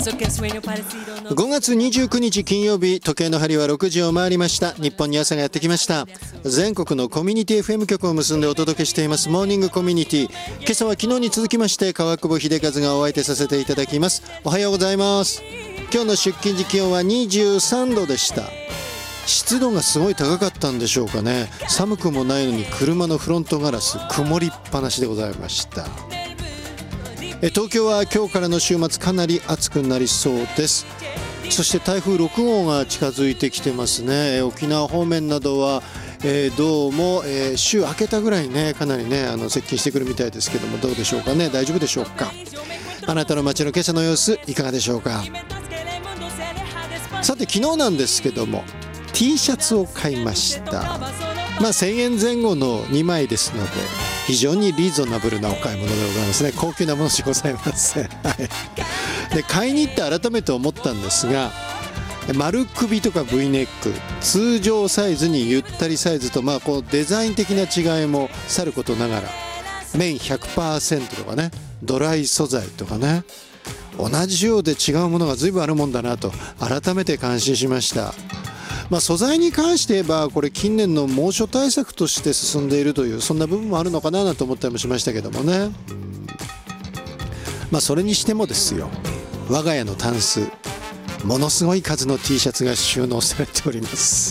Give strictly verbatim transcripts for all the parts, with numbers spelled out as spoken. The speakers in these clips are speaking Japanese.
ごがつにじゅうくにち金曜日、時計の針はろくじを回りました。日本に朝がやってきました。全国のコミュニティ エフエム 局を結んでお届けしていますモーニングコミュニティ。今朝は昨日に続きまして川久保秀和がお相手させていただきます。おはようございます。今日の出勤時気温はにじゅうさんどでした。湿度がすごい高かったんでしょうかね。寒くもないのに車のフロントガラス曇りっぱなしでございました。え東京は今日からの週末かなり暑くなりそうです。そして台風ろくごうが近づいてきてますね。沖縄方面などは、えー、どうも、えー、週明けたぐらいねかなりねあの接近してくるみたいですけども、どうでしょうかね。大丈夫でしょうか。あなたの街の今朝の様子いかがでしょうか。さて昨日なんですけども T シャツを買いました。まあせんえんぜん後のにまいですので非常にリーズナブルなお買い物でございますね。高級なものじゃございません。はい、で買いに行って改めて思ったんですが、丸首とか V ネック、通常サイズにゆったりサイズと、まあこうデザイン的な違いもさることながら、綿 ひゃくパーセント とかね、ドライ素材とかね、同じようで違うものが随分あるもんだなと改めて感心しました。まあ、素材に関して言えばこれ近年の猛暑対策として進んでいるというそんな部分もあるのかなと思ったりもしましたけどもね。まあそれにしてもですよ、我が家のタンスものすごい数の T シャツが収納されております。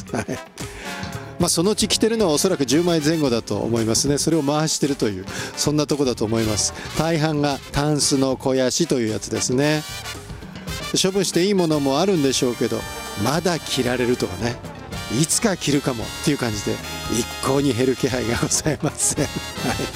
はい、まあそのうち着てるのはおそらくじゅうまいぜん後だと思いますね。それを回してるというそんなとこだと思います。大半がタンスの肥やしというやつですね。処分していいものもあるんでしょうけど、まだ着られるとかね、いつか着るかもっていう感じで一向に減る気配がございません。はい、